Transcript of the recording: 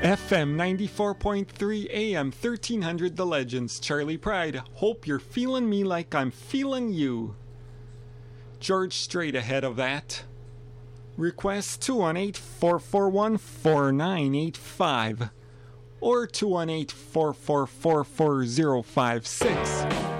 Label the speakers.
Speaker 1: FM 94.3 AM 1300 The Legends. Charlie Pride. Hope you're feeling me like I'm feeling you. George Strait ahead of that. Request 218-441-4985 or 218-444-4056.